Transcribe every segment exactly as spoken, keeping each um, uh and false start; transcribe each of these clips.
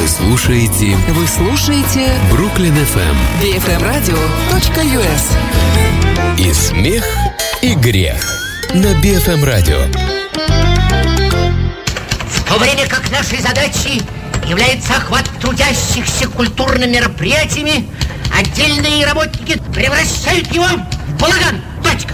слушаете... Вы слушаете... Бруклин эф эм. би эф эм радио точка ю эс. И смех, и грех. На би эф эм радио. В то время как нашей задачей является охват трудящихся культурными мероприятиями, отдельные работники превращают его в балаган. Точка.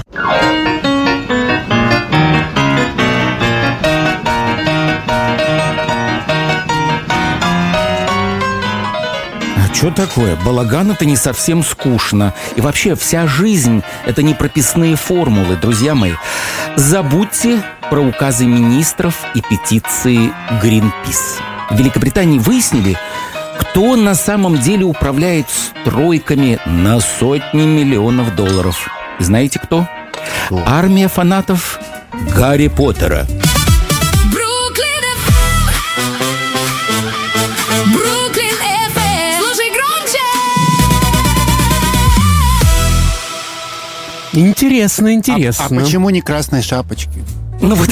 Что такое? Балаган — это не совсем скучно. И вообще, вся жизнь — это не прописные формулы, друзья мои. Забудьте про указы министров и петиции Greenpeace. В Великобритании выяснили, кто на самом деле управляет стройками на сотни миллионов долларов. И знаете кто? Кто? Армия фанатов Гарри Поттера. Интересно, интересно. А, а почему не красные шапочки? Ну вот.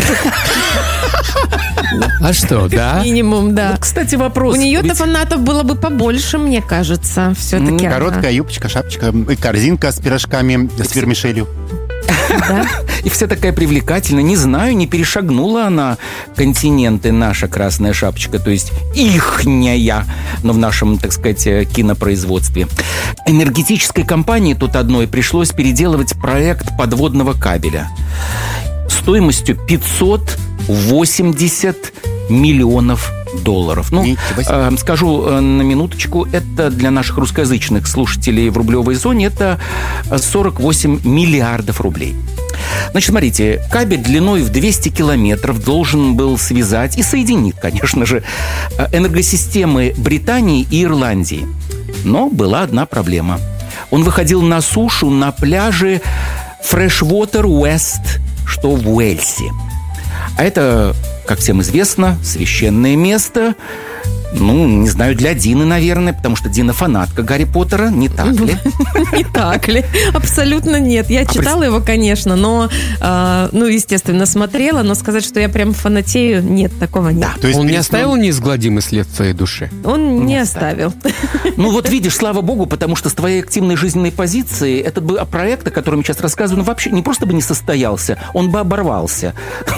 А что, да? Минимум, да. Вот, кстати, вопрос. У нее-то Ведь... фанатов было бы побольше, мне кажется, все-таки. Короткая она... юбочка, шапочка и корзинка с пирожками, с вермишелью. Да? И вся такая привлекательная. Не знаю, не перешагнула она континенты, наша красная шапочка, то есть ихняя, но в нашем, так сказать, кинопроизводстве. Энергетической компании тут одной пришлось переделывать проект подводного кабеля стоимостью пятьсот восемьдесят миллионов долларов. Ну, э, скажу э, на минуточку, это для наших русскоязычных слушателей в рублевой зоне это сорок восемь миллиардов рублей. Значит, смотрите, кабель длиной в двести километров должен был связать и соединить, конечно же, энергосистемы Британии и Ирландии. Но была одна проблема. Он выходил на сушу на пляже Freshwater West, что в Уэльсе. А это, как всем известно, священное место. Ну, не знаю, для Дины, наверное, потому что Дина фанатка Гарри Поттера, не так ли? Не так ли? Абсолютно нет. Я читала его, конечно, но, ну, естественно, смотрела, но сказать, что я прям фанатею, нет, такого нет. Он не оставил неизгладимый след в твоей душе? Он не оставил. Ну, вот видишь, слава богу, потому что с твоей активной жизненной позиции этот бы проект, о котором я сейчас рассказываю, вообще не просто бы не состоялся, он бы оборвался.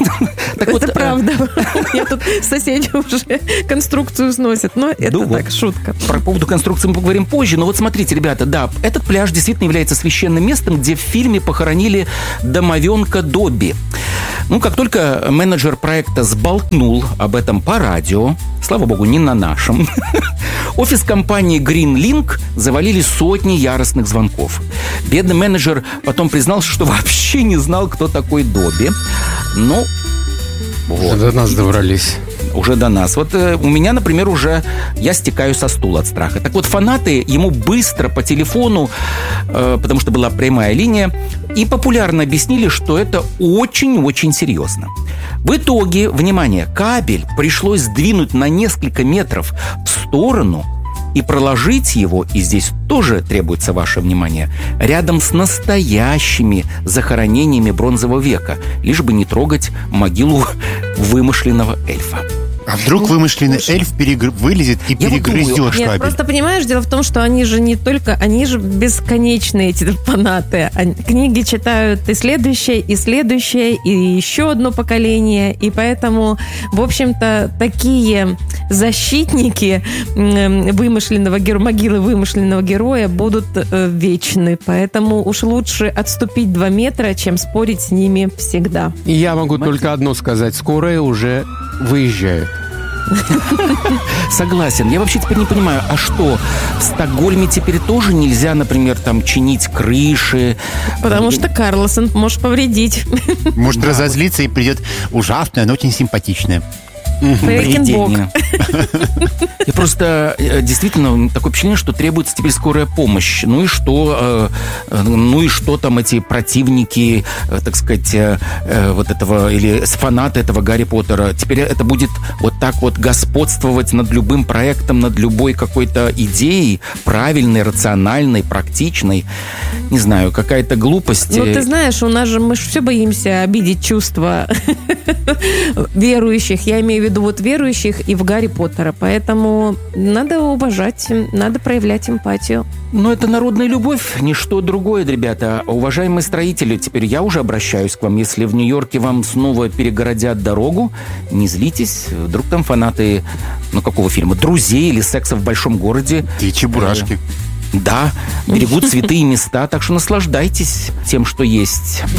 Это правда. У меня тут соседи уже конструкцию сносят. Но это ну, так, вот. шутка. Про поводу конструкции мы поговорим позже. Но вот смотрите, ребята, да, этот пляж действительно является священным местом, где в фильме похоронили домовенка Добби. Ну, как только менеджер проекта сболтнул об этом по радио, слава богу, не на нашем, офис компании GreenLink завалили сотни яростных звонков. Бедный менеджер потом признался, что вообще не знал, кто такой Добби. Но... Вот. До нас добрались. Уже до нас. Вот э, у меня, например, уже я стекаю со стула от страха. Так вот, фанаты ему быстро по телефону, э, потому что была прямая линия, и популярно объяснили, что это очень-очень серьезно. В итоге, внимание, кабель пришлось сдвинуть на несколько метров в сторону и проложить его, и здесь тоже требуется ваше внимание, рядом с настоящими захоронениями бронзового века, лишь бы не трогать могилу вымышленного эльфа. А вдруг ну, вымышленный слушай, эльф перегр... вылезет и я перегрызет вот кабель? Нет, просто понимаешь, дело в том, что они же не только, они же бесконечные, эти фанаты. Они, книги читают и следующее, и следующее, и еще одно поколение. И поэтому, в общем-то, такие защитники вымышленного героя, могилы вымышленного героя будут э, вечны. Поэтому уж лучше отступить два метра, чем спорить с ними всегда. И я могу Смотри. только одно сказать. Скорая уже выезжает. Согласен. Я вообще теперь не понимаю, а что, в Стокгольме теперь тоже нельзя, например, там чинить крыши? Потому что Карлсон может повредить. Может да, разозлиться вот. И придет ужасная, но очень симпатичная. Привидение. И просто действительно такое впечатление, что требуется теперь скорая помощь. Ну и что? Ну и что там эти противники, так сказать, вот этого, или фанаты этого Гарри Поттера? Теперь это будет вот так вот господствовать над любым проектом, над любой какой-то идеей, правильной, рациональной, практичной. Не знаю, какая-то глупость. Ну, ты знаешь, у нас же мы же все боимся обидеть чувства верующих. Я имею в виду вот верующих и в Гарри Поттера. Поэтому надо уважать, надо проявлять эмпатию. Но это народная любовь, ничто другое, ребята. Уважаемые строители, теперь я уже обращаюсь к вам. Если в Нью-Йорке вам снова перегородят дорогу, не злитесь. Вдруг там фанаты, ну, какого фильма? «Друзей» или «Секса в большом городе». И чебурашки. Да, берегут святые места, так что наслаждайтесь тем, что есть.